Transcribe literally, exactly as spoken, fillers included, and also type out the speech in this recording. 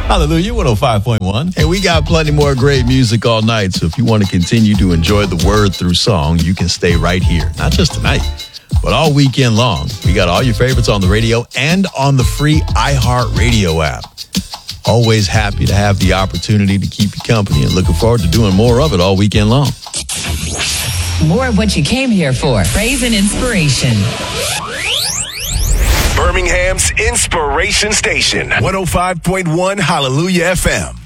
Hallelujah, one oh five point one. And we got plenty more great music all night. So if you want to continue to enjoy the word through song, you can stay right here. Not just tonight, but all weekend long. We got all your favorites on the radio and on the free iHeartRadio app. Always happy to have the opportunity to keep you company and looking forward to doing more of it all weekend long. More of what you came here for. Praise and inspiration. Birmingham's Inspiration Station, one oh five point one Hallelujah F M.